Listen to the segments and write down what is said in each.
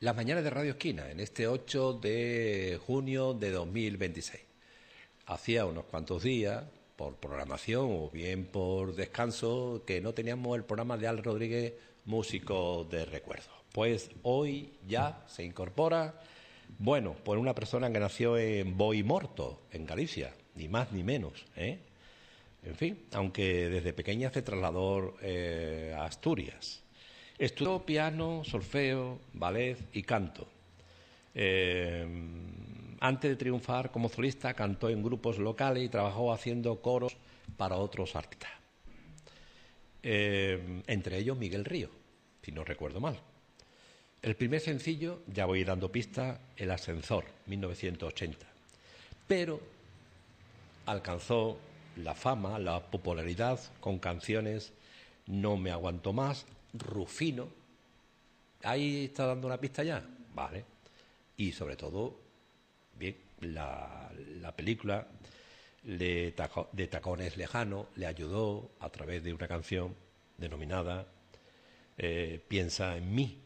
Las mañanas de Radio Esquina, en este 8 de junio de 2026. Hacía unos cuantos días, por programación o bien por descanso, que no teníamos el programa de Al Rodríguez, músico de recuerdo. Pues hoy ya se incorpora, bueno, pues una persona que nació en Boimorto, en Galicia, ni más ni menos, ¿eh? En fin, aunque desde pequeña se trasladó a Asturias. Estudió piano, solfeo, ballet y canto. Antes de triunfar como solista, cantó en grupos locales y trabajó haciendo coros para otros artistas. Entre ellos Miguel Río, si no recuerdo mal. El primer sencillo, ya voy dando pistas, El Ascensor, 1980. Pero alcanzó la fama, la popularidad con canciones No me aguanto más, Rufino. Ahí está dando una pista ya, vale. Y sobre todo, bien, la película de Tacones Lejano le ayudó a través de una canción denominada Piensa en mí.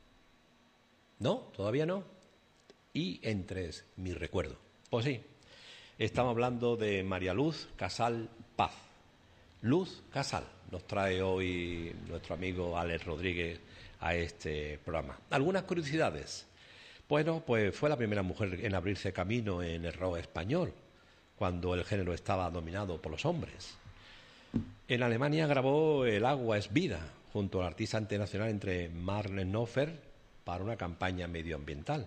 ¿No? ¿Todavía no? Y entre mi recuerdo. Pues sí, estamos hablando de María Luz Casal Paz. Luz Casal nos trae hoy nuestro amigo Alex Rodríguez a este programa. Algunas curiosidades. Bueno, pues fue la primera mujer en abrirse camino en el rock español, cuando el género estaba dominado por los hombres. En Alemania grabó El agua es vida, junto al artista internacional entre Marlen Knopfler, para una campaña medioambiental.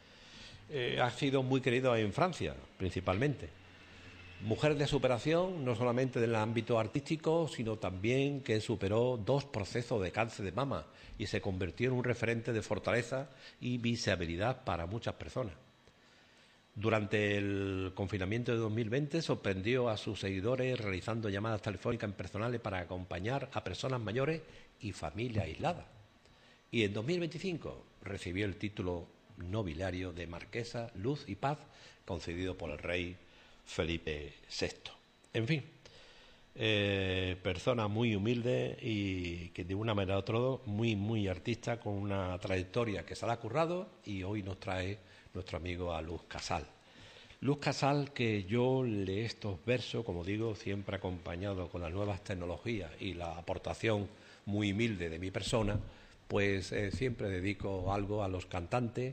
Ha sido muy querido en Francia, principalmente. Mujer de superación, no solamente en el ámbito artístico, sino también que superó 2 procesos de cáncer de mama y se convirtió en un referente de fortaleza y visibilidad para muchas personas. Durante el confinamiento de 2020 sorprendió a sus seguidores realizando llamadas telefónicas personales para acompañar a personas mayores y familias aisladas. Y en 2025 recibió el título nobiliario de Marquesa Luz y Paz, concedido por el rey Felipe VI. En fin, persona muy humilde y que de una manera u otra muy artista, con una trayectoria que se la ha currado, y hoy nos trae nuestro amigo a Luz Casal. Luz Casal, que yo leí estos versos, como digo, siempre acompañado con las nuevas tecnologías y la aportación muy humilde de mi persona, pues siempre dedico algo a los cantantes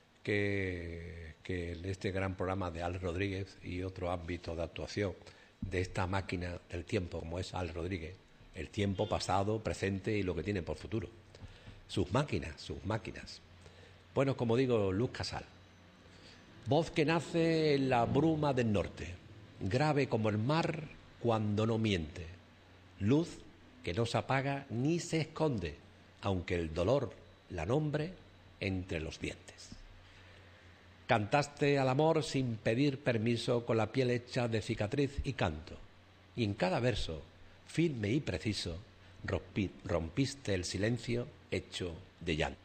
que en este gran programa de Alex Rodríguez y otro ámbito de actuación de esta máquina del tiempo como es Alex Rodríguez, el tiempo pasado, presente y lo que tiene por futuro. Sus máquinas. Bueno, como digo, Luz Casal. Voz que nace en la bruma del norte, grave como el mar cuando no miente. Luz que no se apaga ni se esconde, aunque el dolor la nombre entre los dientes. Cantaste al amor sin pedir permiso, con la piel hecha de cicatriz y canto. Y en cada verso, firme y preciso, rompiste el silencio hecho de llanto.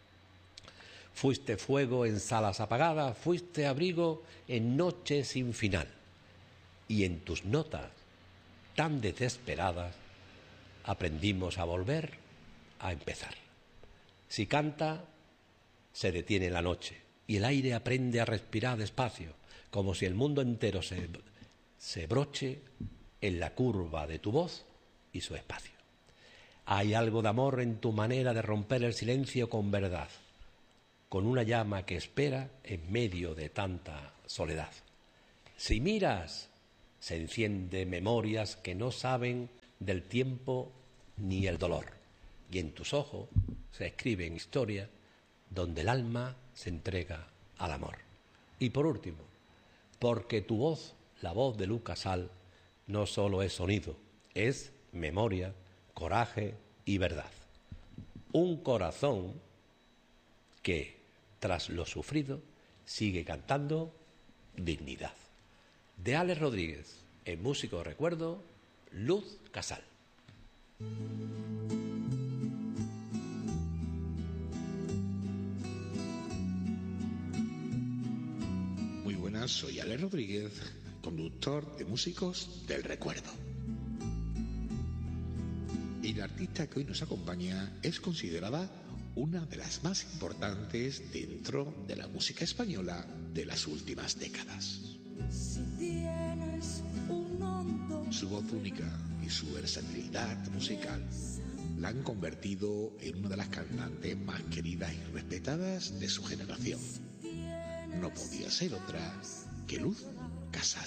Fuiste fuego en salas apagadas, fuiste abrigo en noches sin final. Y en tus notas, tan desesperadas, aprendimos a volver a empezar. Si canta, se detiene la noche y el aire aprende a respirar despacio, como si el mundo entero se broche en la curva de tu voz y su espacio. Hay algo de amor en tu manera de romper el silencio con verdad, con una llama que espera en medio de tanta soledad. Si miras, se encienden memorias que no saben del tiempo ni el dolor, y en tus ojos se escriben historias donde el alma se entrega al amor. Y por último, porque tu voz, la voz de Luz Casal, no solo es sonido, es memoria, coraje y verdad. Un corazón que, tras lo sufrido, sigue cantando dignidad. De Alex Rodríguez, en Músico de Recuerdo, Luz Casal. Muy buenas, soy Alex Rodríguez, conductor de Músicos del Recuerdo. Y la artista que hoy nos acompaña es considerada una de las más importantes dentro de la música española de las últimas décadas. Su voz única y su versatilidad musical la han convertido en una de las cantantes más queridas y respetadas de su generación. No podía ser otra que Luz Casal.